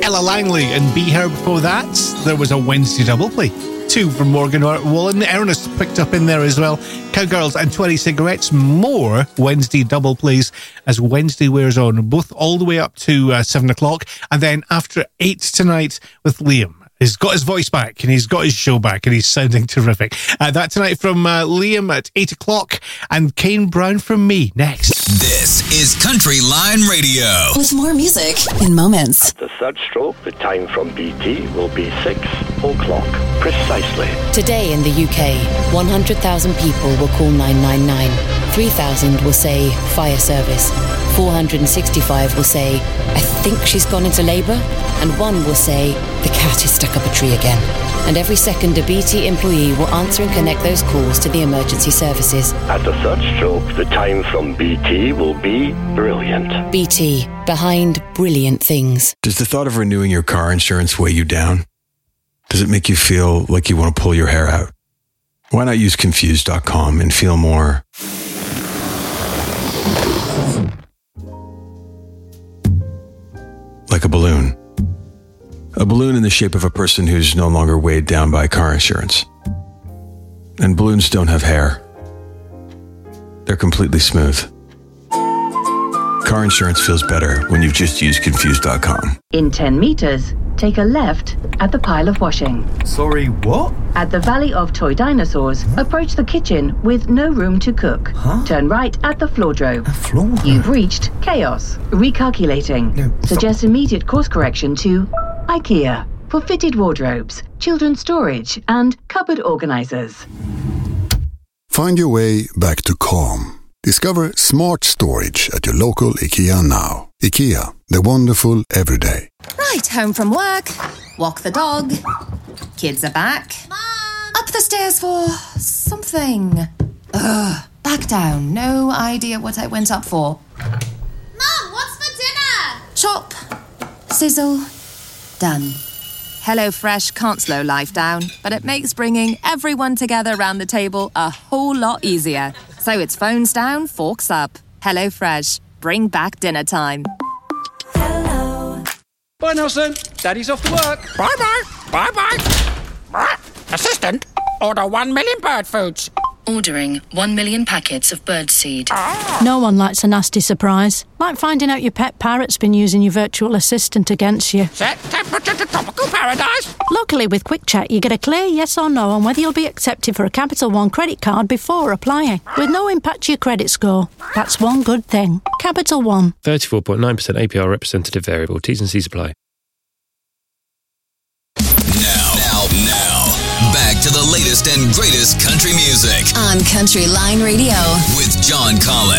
Ella Langley and Be Her before that. There was a Wednesday double play. 2 from Morgan Wallen. Ernest picked up in there as well. Cowgirls and 20 Cigarettes. More Wednesday double plays as Wednesday wears on, both all the way up to 7 o'clock. And then after 8 tonight with Liam. He's got his voice back and he's got his show back and he's sounding terrific. That tonight from Liam at 8 o'clock and Kane Brown from me next. This is Country Line Radio. With more music in moments. At the third stroke, the time from BT will be 6 o'clock precisely. Today in the UK, 100,000 people will call 999. 3,000 will say fire service. 465 will say, I think she's gone into labour. And 1 will say, the cat is stuck up a tree again. And every second, a BT employee will answer and connect those calls to the emergency services. At the third stroke, the time from BT will be brilliant. BT, behind brilliant things. Does the thought of renewing your car insurance weigh you down? Does it make you feel like you want to pull your hair out? Why not use Confused.com and feel more like a balloon? A balloon in the shape of a person who's no longer weighed down by car insurance. And balloons don't have hair. They're completely smooth. Car insurance feels better when you've just used Confused.com. In 10 meters, take a left at the pile of washing. Sorry, what? At the Valley of Toy Dinosaurs, approach the kitchen with no room to cook. Turn right at the floordrobe. You've reached chaos. Recalculating. Suggest immediate course correction to IKEA for fitted wardrobes, children's storage, and cupboard organizers. Find your way back to calm. Discover smart storage at your local IKEA now. IKEA, the wonderful everyday. Right, home from work. Walk the dog. Kids are back. Mom! Up the stairs for something. Ugh, back down. No idea what I went up for. Mom, what's for dinner? Chop. Sizzle. Done. HelloFresh can't slow life down, but it makes bringing everyone together around the table a whole lot easier. So it's phones down, forks up. HelloFresh. Bring back dinner time. Hello. Bye, Nelson. Daddy's off to work. Bye-bye. Bye-bye. Assistant, order 1 million bird foods. Ordering 1 million packets of birdseed. No one likes a nasty surprise. Like finding out your pet parrot's been using your virtual assistant against you. Set temperature to tropical paradise. Luckily, with QuickCheck, you get a clear yes or no on whether you'll be accepted for a Capital One credit card before applying, with no impact to your credit score. That's one good thing. Capital One. 34.9% APR representative variable. T's and C's apply. Now, back to the latest and greatest country music on Country Line Radio with John Collins.